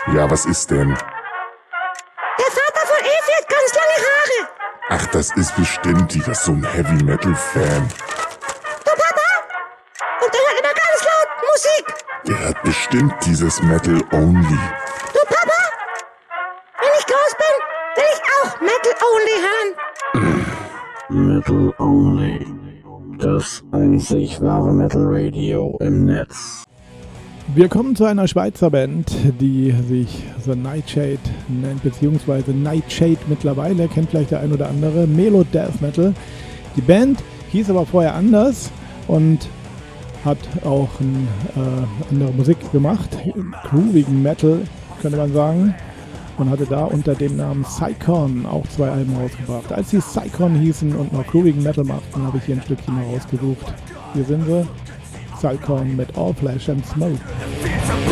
Ja, was ist denn? Der Vater von Evi hat ganz lange Haare. Ach, das ist bestimmt die, das ist so ein Heavy-Metal-Fan. Du Papa? Und der hört immer ganz laut Musik. Der hat bestimmt dieses Metal Only. Du Papa? Wenn ich groß bin, will ich auch Metal Only hören. Metal Only. Das einzig wahre Metal Radio im Netz. Wir kommen zu einer Schweizer Band, die sich The Nightshade nennt, beziehungsweise Nightshade mittlerweile, kennt vielleicht der ein oder andere, Melo Death Metal. Die Band hieß aber vorher anders und hat auch andere Musik gemacht, groovigen Metal, könnte man sagen, und hatte da unter dem Namen Psychon auch 2 Alben rausgebracht. Als sie Psychon hießen und noch groovigen Metal machten, habe ich hier ein Stückchen mal rausgesucht. Hier sind sie. Psychon mit All Flesh and Smoke.